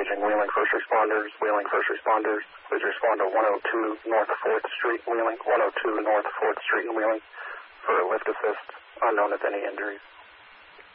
paging Wheeling first responders. Wheeling first responders, please respond to 102 North 4th Street, Wheeling. 102 North 4th Street in Wheeling for a lift assist. Unknown if any injuries.